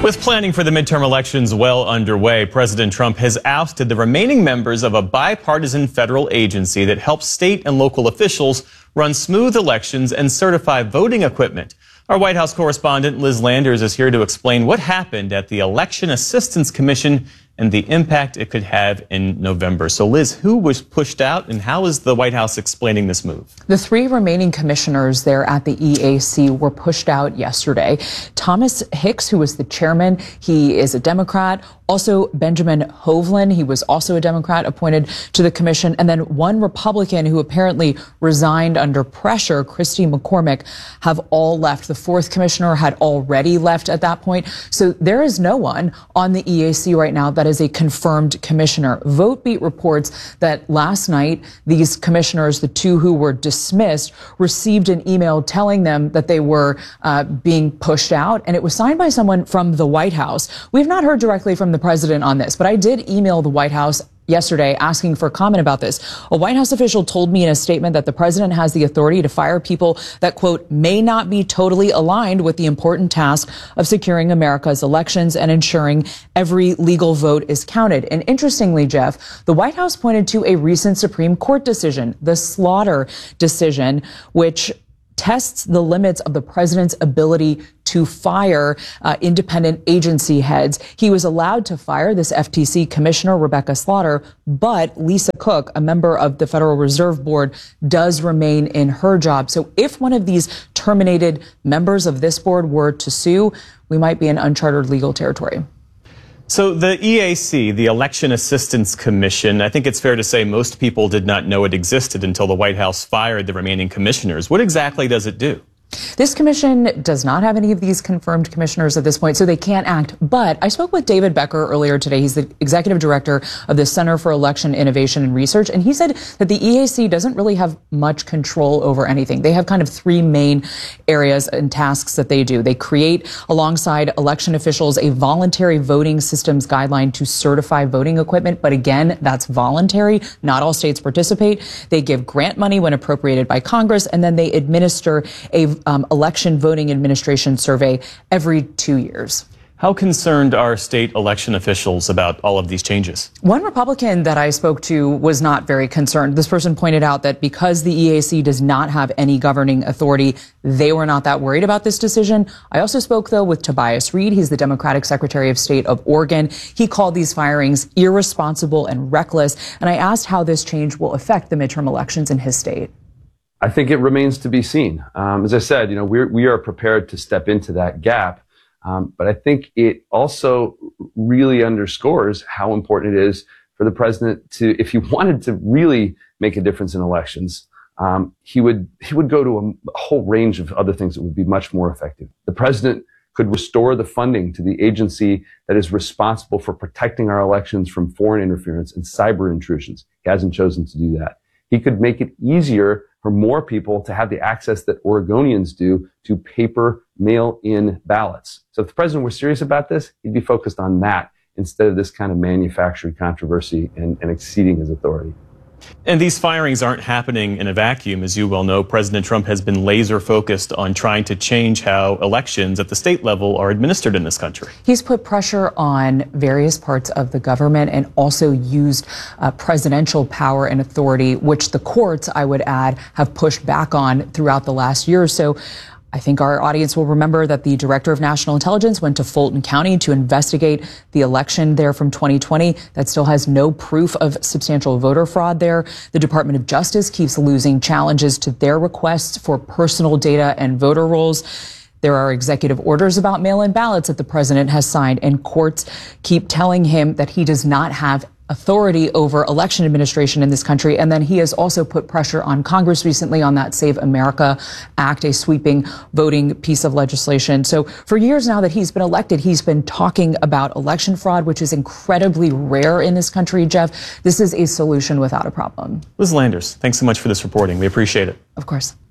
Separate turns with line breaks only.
With planning for the midterm elections well underway, President Trump has ousted the remaining members of a bipartisan federal agency that helps state and local officials run smooth elections and certify voting equipment. Our White House correspondent Liz Landers is here to explain what happened at the Election Assistance Commission and the impact it could have in November. So Liz, who was pushed out and how is the White House explaining this move?
The three remaining commissioners there at the EAC were pushed out yesterday. Thomas Hicks, who was the chairman, he is a Democrat. Also, Benjamin Hovland, he was also a Democrat appointed to the commission. And then one Republican who apparently resigned under pressure, Christy McCormick, have all left. The fourth commissioner had already left at that point. So there is no one on the EAC right now that is a confirmed commissioner. VoteBeat reports that last night, these commissioners, the two who were dismissed, received an email telling them that they were being pushed out. And it was signed by someone from the White House. We've not heard directly from the president on this, but I did email the White House yesterday asking for comment about this. A White House official told me in a statement that the president has the authority to fire people that, quote, may not be totally aligned with the important task of securing America's elections and ensuring every legal vote is counted. And interestingly, Jeff, the White House pointed to a recent Supreme Court decision, the Slaughter decision, which tests the limits of the president's ability to fire independent agency heads. He was allowed to fire this FTC commissioner, Rebecca Slaughter, but Lisa Cook, a member of the Federal Reserve Board, does remain in her job. So if one of these terminated members of this board were to sue, we might be in uncharted legal territory.
So the EAC, the Election Assistance Commission, I think it's fair to say most people did not know it existed until the White House fired the remaining commissioners. What exactly does it do?
This commission does not have any of these confirmed commissioners at this point, so they can't act. But I spoke with David Becker earlier today. He's the executive director of the Center for Election Innovation and Research, and he said that the EAC doesn't really have much control over anything. They have kind of three main areas and tasks that they do. They create, alongside election officials, a voluntary voting systems guideline to certify voting equipment. But again, that's voluntary. Not all states participate. They give grant money when appropriated by Congress, and then they administer a election voting administration survey every 2 years.
How concerned are state election officials about all of these changes?
One Republican that I spoke to was not very concerned. This person pointed out that because the EAC does not have any governing authority, they were not that worried about this decision. I also spoke, though, with Tobias Reed. He's the Democratic Secretary of State of Oregon. He called these firings irresponsible and reckless. And I asked how this change will affect the midterm elections in his state.
I think it remains to be seen. As I said, we are prepared to step into that gap. But I think it also really underscores how important it is for the president to, if he wanted to really make a difference in elections, he would go to a whole range of other things that would be much more effective. The president could restore the funding to the agency that is responsible for protecting our elections from foreign interference and cyber intrusions. He hasn't chosen to do that. He could make it easier for more people to have the access that Oregonians do to paper mail-in ballots. So if the president were serious about this, he'd be focused on that instead of this kind of manufactured controversy and exceeding his authority.
And these firings aren't happening in a vacuum. As you well know, President Trump has been laser focused on trying to change how elections at the state level are administered in this country.
He's put pressure on various parts of the government and also used presidential power and authority, which the courts, I would add, have pushed back on throughout the last year or so. I think our audience will remember that the director of national intelligence went to Fulton County to investigate the election there from 2020 that still has no proof of substantial voter fraud there. The Department of Justice keeps losing challenges to their requests for personal data and voter rolls. There are executive orders about mail-in ballots that the president has signed, and courts keep telling him that he does not have authority over election administration in this country. And then he has also put pressure on Congress recently on that Save America Act, a sweeping voting piece of legislation. So for years now that he's been elected, he's been talking about election fraud, which is incredibly rare in this country. Jeff, this is a solution without a problem.
Liz Landers, thanks so much for this reporting. We appreciate it.
Of course.